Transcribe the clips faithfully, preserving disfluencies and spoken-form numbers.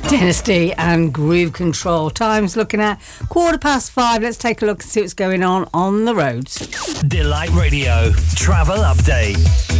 Dynasty and Groove Control. Time's looking at quarter past five. Let's take a look and see what's going on on the roads. Delight Radio Travel Update.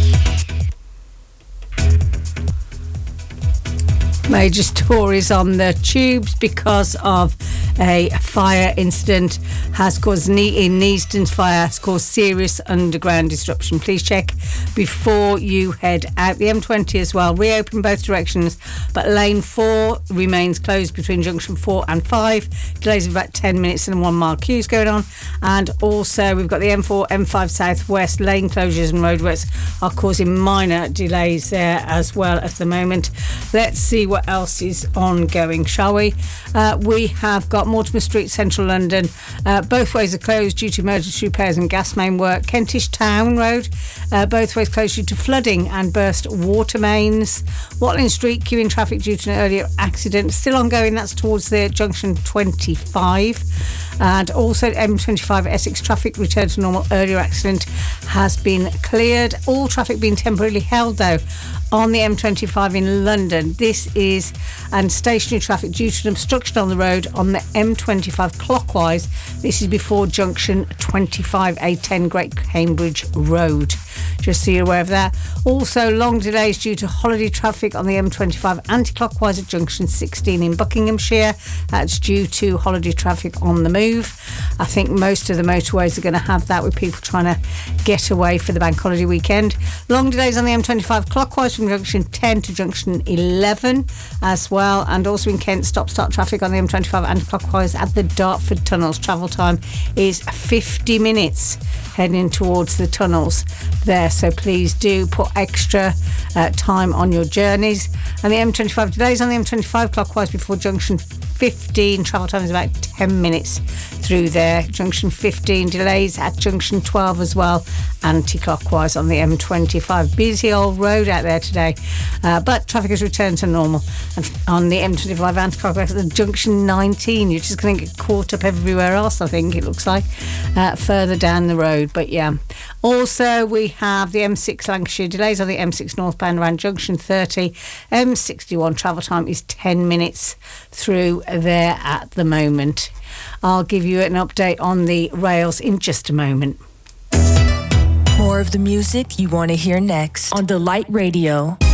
Major stories on the tubes because of a fire incident has caused in Neasden's fire has caused serious underground disruption. Please check before you head out. The M twenty as well reopened both directions, but lane four remains closed between junction four and five. Delays of about ten minutes and one mile queues going on. And also we've got the M four, M five southwest lane closures and roadworks are causing minor delays there as well at the moment. Let's see what else is ongoing, shall we? Uh, we have got Mortimer Street, Central London. Uh, both ways are closed due to emergency repairs and gas main work. Kentish Town Road, uh, both ways closed due to flooding and burst water mains. Watling Street, queuing traffic due to an earlier accident. Still ongoing, that's towards the junction twenty-five. And also M twenty-five Essex traffic returned to normal. Earlier accident has been cleared. All traffic being temporarily held though on the M twenty-five in London. This is and stationary traffic due to an obstruction on the road on the M twenty-five clockwise. This is before junction twenty-five A ten Great Cambridge Road. Just so you're aware of that. Also long delays due to holiday traffic on the M twenty-five anti-clockwise at junction sixteen in Buckinghamshire. That's due to holiday traffic on the move. I think most of the motorways are going to have that with people trying to get away for the bank holiday weekend. Long delays on the M twenty-five clockwise from junction ten to junction eleven as well. And also in Kent, stop-start traffic on the M twenty-five anti-clockwise at the Dartford tunnels. Travel time is fifty minutes heading towards the tunnels there, so please do put extra uh, time on your journeys. And the M twenty-five delays on the M twenty-five clockwise before junction fifteen. Travel time is about ten minutes through there. Junction fifteen delays at junction twelve as well, anti-clockwise on the M twenty-five. Busy old road out there today, uh, but traffic has returned to normal. And on the M twenty-five anti-clockwise at the junction nineteen, you're just going to get caught up everywhere else, I think it looks like, uh, further down the road. But yeah, also we have the M six Lancashire delays on the M six northbound around junction thirty. M sixty-one travel time is ten minutes through there at the moment. I'll give you an update on the rails in just a moment. More of the music you want to hear next on Delight Radio.